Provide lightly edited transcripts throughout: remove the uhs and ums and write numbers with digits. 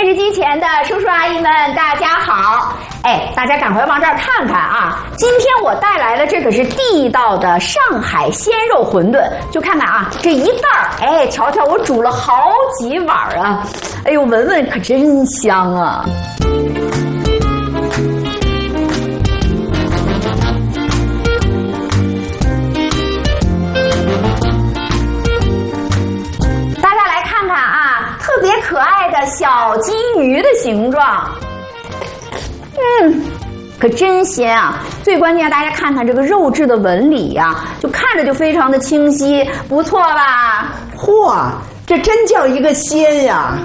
电视机前的叔叔阿姨们，大家好！哎，大家赶快往这儿看看啊！今天我带来的这可是地道的上海鲜肉馄饨，就看看啊，这一袋儿，哎，瞧瞧，我煮了好几碗啊！哎呦，闻闻可真香啊！特别可爱的小金鱼的形状，可真鲜啊！最关键，大家看看这个肉质的纹理呀，就看着就非常的清晰，不错吧？ 嚯，这真叫一个鲜呀！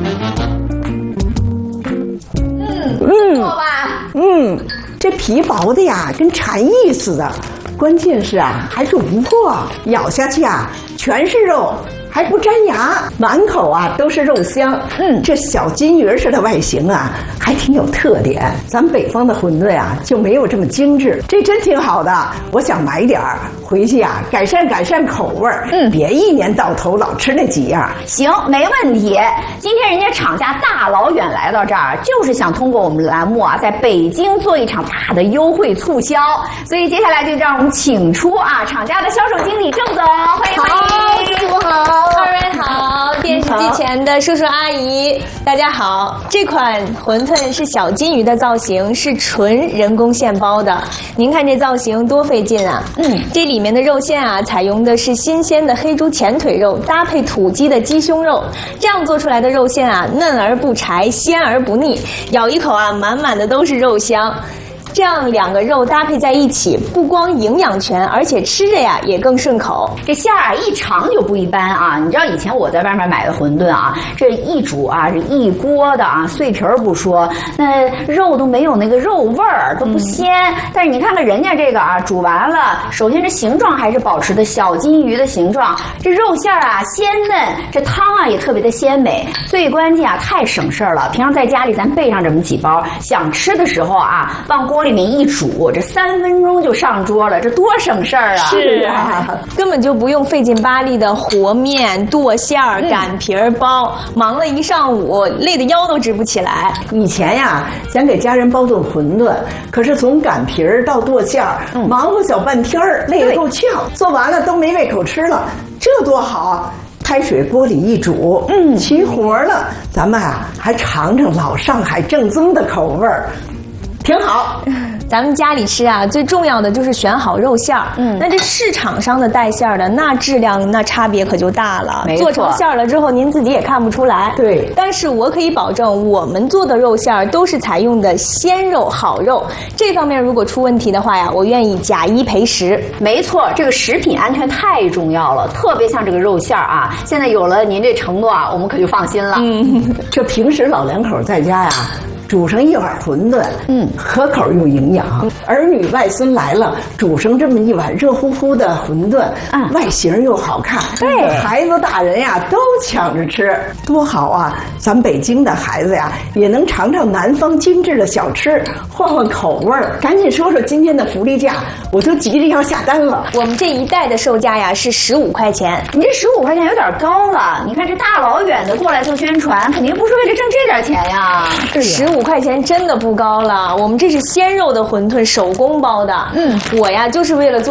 不错吧？ 这皮薄的呀，跟蝉翼似的，关键是啊，还煮不破，咬下去啊，全是肉。还不粘牙，满口啊都是肉香。这小金鱼似的外形啊，还挺有特点。咱北方的馄饨啊就没有这么精致，这真挺好的。我想买点儿回去啊，改善口味儿。别一年到头老吃那几样。 行，没问题。今天人家厂家大老远来到这儿，就是想通过我们栏目啊，在北京做一场大的优惠促销。所以接下来就让我们请出啊厂家的销售经理郑总，欢迎欢迎， 师傅好。 二位好，电视机前的叔叔阿姨，大家好。这款馄饨是小金鱼的造型，是纯人工现包的。您看这造型多费劲啊！这里面的肉馅啊，采用的是新鲜的黑猪前腿肉，搭配土鸡的鸡胸肉，这样做出来的肉馅啊，嫩而不柴，鲜而不腻，咬一口啊，满满的都是肉香。这样两个肉搭配在一起，不光营养全，而且吃着呀也更顺口。 这馅儿啊一尝就不一般啊！你知道以前我在外面买的馄饨啊，这一煮啊是一锅的啊，碎皮儿不说，那肉都没有那个肉味儿，都不鲜。但是你看看人家这个啊，煮完了，首先这形状还是保持的小金鱼的形状，这肉馅儿啊鲜嫩，这汤啊也特别的鲜美。最关键啊，太省事儿了。平常在家里咱备上这么几包，想吃的时候啊，往锅里面一煮，这3分钟就上桌了，这多省事儿啊！ 是啊，根本就不用费劲巴力的和面、剁馅儿、擀皮儿、包，忙了一上午，累得腰都直不起来。 以前呀，想给家人包顿馄饨，可是从擀皮儿到剁馅儿，忙活小半天儿，累得够呛，做完了都没胃口吃了，这多好！开水锅里一煮，齐活了。咱们啊，还尝尝老上海正宗的口味儿。挺好， 咱们家里吃啊，最重要的就是选好肉馅儿。那这市场上的带馅儿的，那质量那差别可就大了。做成馅儿了之后，您自己也看不出来。 对， 但是我可以保证，我们做的肉馅儿都是采用的鲜肉、好肉。这方面如果出问题的话呀，我愿意假1赔10。 没错，这个食品安全太重要了，特别像这个肉馅儿啊。现在有了您这承诺啊，我们可就放心了。 这平时老两口在家呀，煮上一碗馄饨，可口又营养。儿女外孙来了，煮上这么一碗热乎乎的馄饨，外形又好看，对，孩子大人呀都抢着吃，多好啊！咱北京的孩子呀，也能尝尝南方精致的小吃，换换口味儿。赶紧说说今天的福利价，我都急着要下单了。 我们这一袋的售价呀是15块钱， 你这15块钱有点高了。你看这大老远的过来做宣传，肯定不是为了挣这点钱呀。 15块钱真的不高了，我们这是鲜肉的馄饨，手工包的。我呀就是为了做